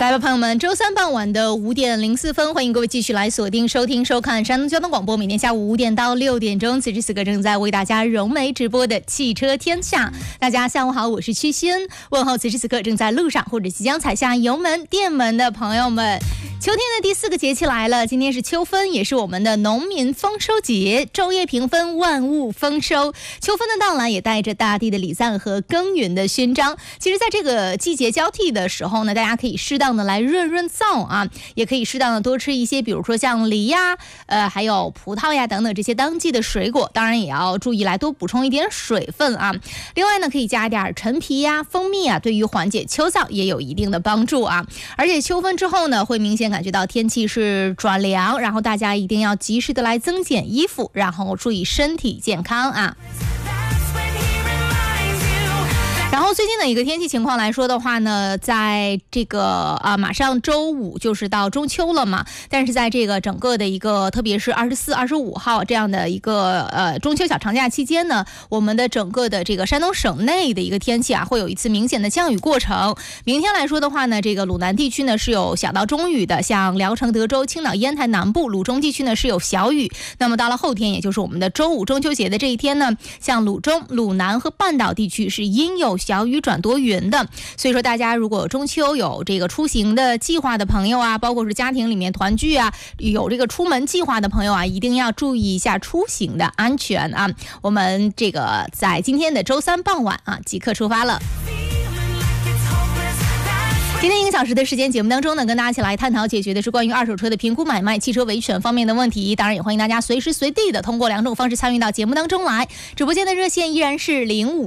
来吧，朋友们，周三傍晚的5点04分，欢迎各位继续来锁定、收听、收看山东交通广播，每天下午5点到6点钟，此时此刻正在为大家融媒直播的汽车天下。大家下午好，我是曲欣，问候此时此刻正在路上或者即将踩下油门、电门的朋友们。秋天的第4个节气来了，今天是秋分，也是我们的农民丰收节，昼夜平分，万物丰收。秋分的到来也带着大地的礼赞和耕耘的勋章。其实在这个季节交替的时候呢，大家可以适当的来润燥啊，也可以适当的多吃一些，比如说像梨呀，还有葡萄呀等等这些当季的水果，当然也要注意来多补充一点水分啊。另外呢，可以加一点陈皮呀、蜂蜜啊，对于缓解秋燥也有一定的帮助啊。而且秋分之后呢，会明显感觉到天气是转凉，然后大家一定要及时的来增减衣服，然后注意身体健康啊。然后最近的一个天气情况来说的话呢，在这个马上周5就是到中秋了嘛，但是在这个整个的一个特别是24、25号这样的一个中秋小长假期间呢，我们的整个的这个山东省内的一个天气啊，会有一次明显的降雨过程。明天来说的话呢，这个鲁南地区呢是有小到中雨的，像聊城、德州、青岛、烟台南部、鲁中地区呢是有小雨。那么到了后天，也就是我们的周5中秋节的这一天呢，像鲁中、鲁南和半岛地区是阴有小雨转多云的。所以说大家如果中秋有这个出行的计划的朋友啊，包括是家庭里面团聚啊，有这个出门计划的朋友啊，一定要注意一下出行的安全啊。我们这个在今天的周3傍晚啊，即刻出发了。今天1个小时的时间节目当中呢，跟大家一起来探讨解决的是关于二手车的评估买卖、汽车维权方面的问题。当然也欢迎大家随时随地的通过2种方式参与到节目当中来。直播间的热线依然是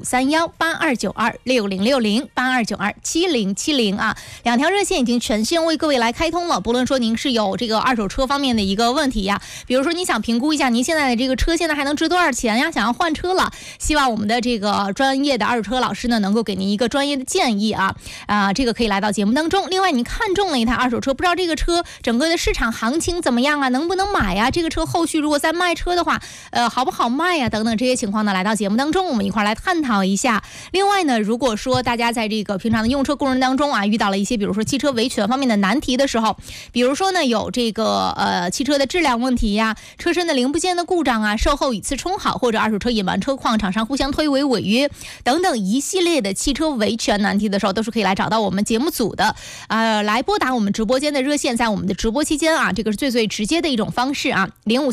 053182926060 82927070啊，2条热线已经全线为各位来开通了。不论说您是有这个二手车方面的一个问题呀，比如说你想评估一下您现在的这个车现在还能值多少钱呀，想要换车了，希望我们的这个专业的二手车老师呢能够给您一个专业的建议啊，这个可以来到节目当中。另外你看中了一台二手车，不知道这个车整个的市场行情怎么样啊，能不能买啊，这个车后续如果再卖车的话好不好卖啊，等等这些情况呢，来到节目当中我们一块来探讨一下。另外呢，如果说大家在这个平常的用车过程当中啊，遇到了一些比如说汽车维权方面的难题的时候，比如说呢有这个汽车的质量问题呀，车身的零部件的故障啊，售后以次充好，或者二手车隐瞒车况，厂商互相推诿违约等等一系列的汽车维权难题的时候，都是可以来找到我们节目组的来拨打我们直播间的热线，在我们的直播期间啊，这个是最直接的一种方式啊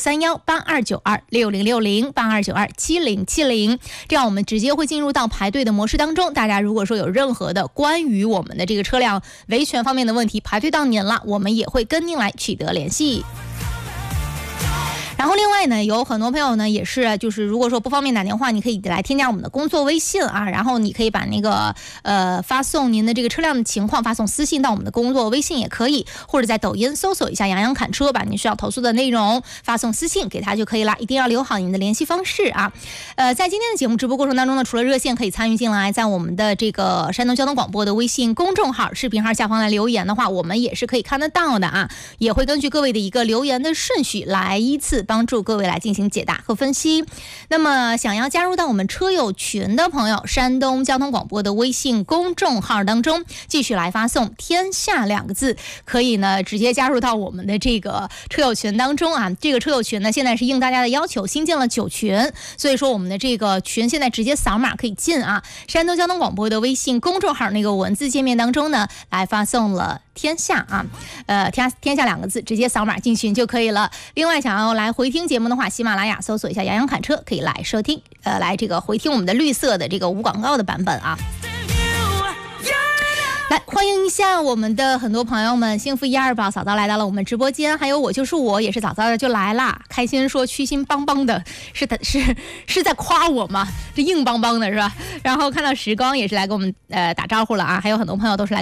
，053182926060 82927070，这样我们直接会进入到排队的模式当中。大家如果说有任何的关于我们的这个车辆维权方面的问题，排队到您了，我们也会跟您来取得联系。然后另外呢，有很多朋友呢也是就是如果说不方便打电话，你可以来添加我们的工作微信啊，然后你可以把那个发送您的这个车辆的情况发送私信到我们的工作微信也可以，或者在抖音搜索一下杨洋侃车，把您需要投诉的内容发送私信给他就可以了，一定要留好您的联系方式啊。在今天的节目直播过程当中呢，除了热线可以参与进来，在我们的这个山东交通广播的微信公众号视频号下方来留言的话，我们也是可以看得到的啊，也会根据各位的一个留言的顺序来依次帮助各位来进行解答和分析。那么想要加入到我们车友群的朋友，山东交通广播的微信公众号当中继续来发送天下2个字，可以呢直接加入到我们的这个车友群当中啊。这个车友群呢现在是应大家的要求新建了9群，所以说我们的这个群现在直接扫码可以进啊。山东交通广播的微信公众号那个文字界面当中呢来发送了天下啊，天下2个字，直接扫码进群就可以了。另外想要来回听节目的话，喜马拉雅搜索一下杨洋侃车，可以来收听来这个回听我们的绿色的这个无广告的版本啊。来欢迎一下我们的很多朋友们，幸福128早早来到了我们直播间，还有我就是我也是早早的就来啦，开心说曲心邦邦的，是在夸我吗？这硬邦邦的是吧？然后看到时光也是来给我们打招呼了啊，还有很多朋友都是来